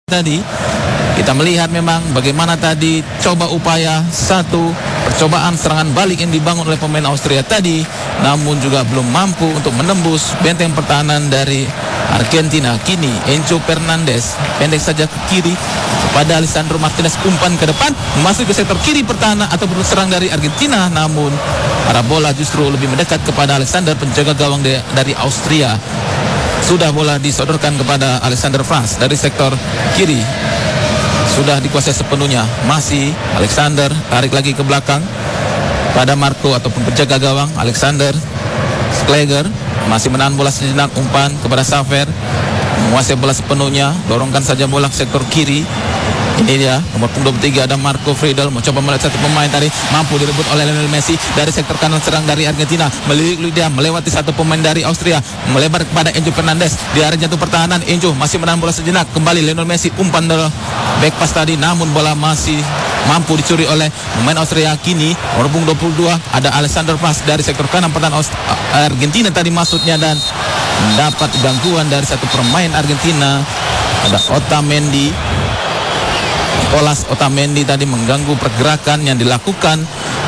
Tadi kita melihat memang bagaimana tadi coba upaya satu percobaan serangan balik yang dibangun oleh pemain Austria tadi, namun juga belum mampu untuk menembus benteng pertahanan dari Argentina. Kini Enzo Fernandez pendek saja ke kiri kepada Lisandro Martinez, umpan ke depan masuk ke sektor kiri pertahanan atau serang dari Argentina, namun arah bola justru lebih mendekat kepada Alexander, penjaga gawang dari Austria. Sudah bola disodorkan kepada Alexander Franz dari sektor kiri. Sudah dikuasai sepenuhnya. Masih Alexander tarik lagi ke belakang pada Marco ataupun penjaga gawang Alexander Schleger. Masih menahan bola sejenak, umpan kepada Saver. Menguasai bola sepenuhnya, dorongkan saja bola ke sektor kiri. Ini dia nomor 23 ada Marco Friedel, mencoba melihat satu pemain tadi, mampu direbut oleh Lionel Messi dari sektor kanan serang dari Argentina. Melirik dia melewati satu pemain dari Austria, melebar kepada Enzo Fernandez di area jatuh pertahanan. Enzo masih menahan bola sejenak, kembali Lionel Messi, umpan dari back pass tadi, namun bola masih mampu dicuri oleh pemain Austria. Kini nomor 22 ada Alexander Franz dari sektor kanan pertahanan Argentina tadi maksudnya, dan mendapat gangguan dari satu pemain Argentina, ada Otamendi. Nicolas Otamendi tadi mengganggu pergerakan yang dilakukan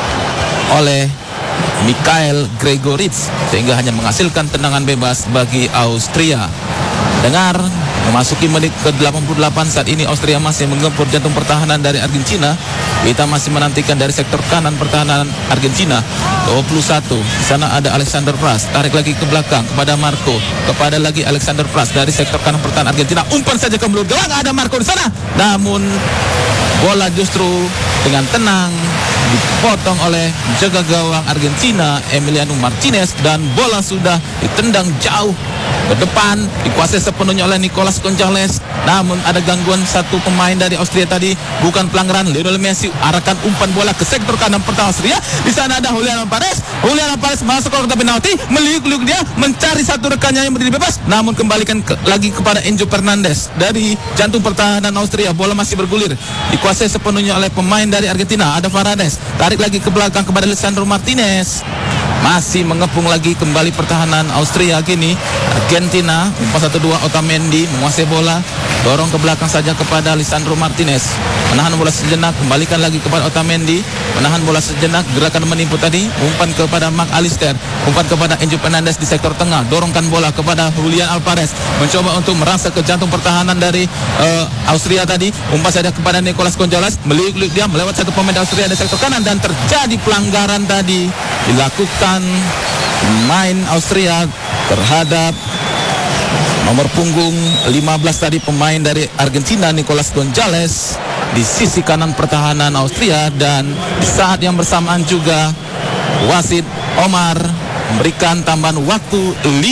oleh Mikhail Gregoritsch sehingga hanya menghasilkan tendangan bebas bagi Austria. Dengar, memasuki menit ke-88 saat ini Austria masih menggempur jantung pertahanan dari Argentina. Kita masih menantikan dari sektor kanan pertahanan Argentina 21. Di sana ada Alexander Franz, tarik lagi ke belakang kepada Marco, kepada lagi Alexander Franz dari sektor kanan pertahanan Argentina. Umpan saja ke mulut gawang, ada Marco di sana. Namun bola justru dengan tenang dipotong oleh penjaga gawang Argentina Emiliano Martinez, dan bola sudah ditendang jauh ke depan, dikuasai sepenuhnya oleh Nicolas Gonzalez. Namun ada gangguan satu pemain dari Austria tadi, bukan pelanggaran. Lionel Messi arahkan umpan bola ke sektor kanan pertahanan Austria. Di sana ada Julian Alvarez. Julian Alvarez masuk ke kotak penalti, meliuk-liuk dia mencari satu rekannya yang berdiri bebas, namun kembalikan lagi kepada Enzo Fernandez dari jantung pertahanan Austria. Bola masih bergulir, dikuasai sepenuhnya oleh pemain dari Argentina, ada Fernandez, tarik lagi ke belakang kepada Lisandro Martinez. Masih mengepung lagi kembali pertahanan Austria. Kini Argentina 4-1-2, Otamendi menguasai bola, dorong ke belakang saja kepada Lisandro Martinez, menahan bola sejenak, kembalikan lagi kepada Otamendi, menahan bola sejenak, gerakan menipu tadi, umpan kepada Mark Alister, umpan kepada Enzo Fernandez di sektor tengah, dorongkan bola kepada Julian Alvarez, mencoba untuk merangsek ke jantung pertahanan dari Austria tadi, umpan saja kepada Nicolas Gonzalez, meliuk-liuk dia melewat satu pemain Austria di sektor kanan, dan terjadi pelanggaran tadi dilakukan main Austria terhadap nomor punggung 15 tadi, pemain dari Argentina Nicolas Gonzalez di sisi kanan pertahanan Austria. Dan di saat yang bersamaan juga wasit Omar memberikan tambahan waktu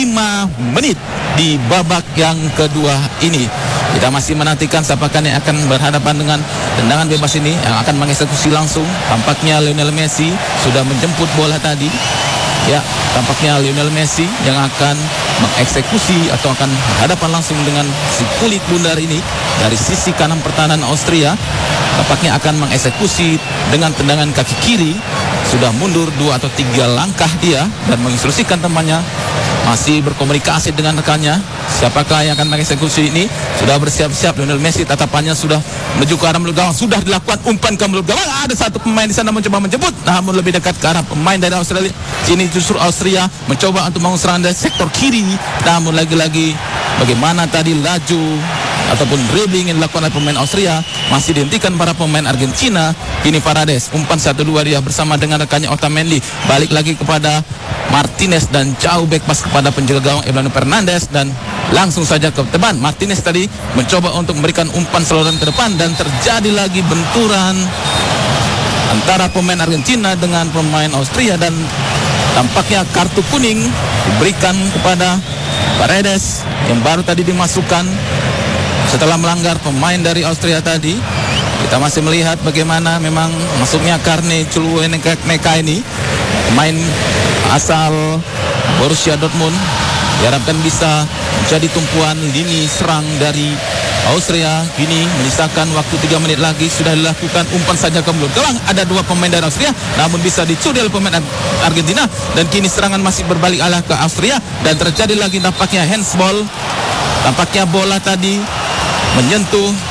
5 menit di babak yang kedua ini. Kita masih menantikan siapakah yang akan berhadapan dengan tendangan bebas ini yang akan mengeksekusi langsung. Tampaknya Lionel Messi sudah menjemput bola tadi. Ya, tampaknya Lionel Messi yang akan mengeksekusi atau akan berhadapan langsung dengan si kulit bundar ini dari sisi kanan pertahanan Austria. Tampaknya akan mengeksekusi dengan tendangan kaki kiri. Sudah mundur 2 atau 3 langkah dia dan menginstruksikan temannya, masih berkomunikasi dengan rekannya. Siapakah yang akan mengeksekusi ini? Sudah bersiap-siap Lionel Messi, tatapannya sudah menuju ke arah mulut gawang. Sudah dilakukan umpan ke mulut gawang. Ada satu pemain di sana mencoba menjemput, namun lebih dekat ke arah pemain dari Australia. Ini justru Austria mencoba untuk membangun serangan dari sektor kiri. Namun lagi-lagi bagaimana tadi laju ataupun dribbling yang dilakukan oleh pemain Austria masih dihentikan para pemain Argentina. Kini Fernandez, umpan 1-2 dia bersama dengan rekannya Otamendi, balik lagi kepada Martinez dan jauh back pass kepada penjaga gawang Emiliano Fernandez, dan langsung saja ke depan. Martinez tadi mencoba untuk memberikan umpan saluran ke depan, dan terjadi lagi benturan antara pemain Argentina dengan pemain Austria, dan tampaknya kartu kuning diberikan kepada Paredes yang baru tadi dimasukkan setelah melanggar pemain dari Austria tadi. Kita masih melihat bagaimana memang masuknya Karne Chulweneka ini, pemain asal Borussia Dortmund, diharapkan bisa menjadi tumpuan lini serang dari Austria. Kini menyisakan waktu 3 menit lagi, sudah dilakukan umpan saja ke mulut gawang. Ada 2 pemain dari Austria, namun bisa dicuri oleh pemain Argentina, dan kini serangan masih berbalik arah ke Austria, dan terjadi lagi nampaknya handsball. Tampaknya bola tadi menyentuh